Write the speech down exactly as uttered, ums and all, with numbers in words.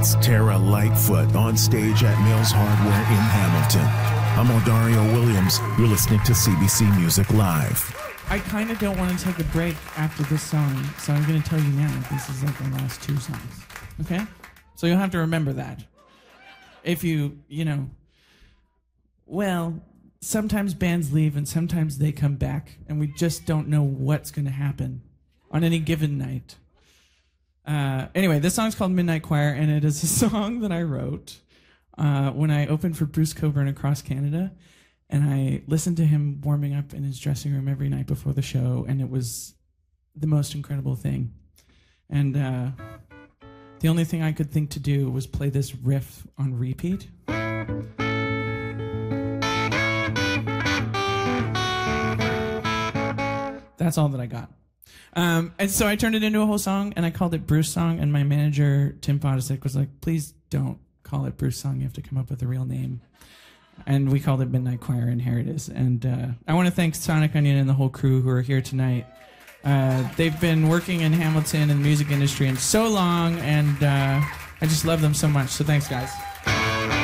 It's Tara Lightfoot on stage at Mills Hardware in Hamilton. I'm Odario Williams. You're listening to C B C Music Live. I kind of don't want to take a break after this song, so I'm going to tell you now, this is like the last two songs, okay? So you'll have to remember that. If you, you know, well, sometimes bands leave and sometimes they come back, and we just don't know what's going to happen on any given night. Uh, anyway, this song's called Midnight Choir, and it is a song that I wrote uh, when I opened for Bruce Cockburn across Canada. And I listened to him warming up in his dressing room every night before the show, and it was the most incredible thing. And uh, the only thing I could think to do was play this riff on repeat. That's all that I got. Um, and so I turned it into a whole song, and I called it Bruce Song, and my manager, Tim Podesic, was like, please don't call it Bruce Song. You have to come up with a real name. And we called it Midnight Choir, and here it is. And uh, I want to thank Sonic Onion and the whole crew who are here tonight. Uh, they've been working in Hamilton and the music industry in so long, and uh, I just love them so much. So thanks, guys.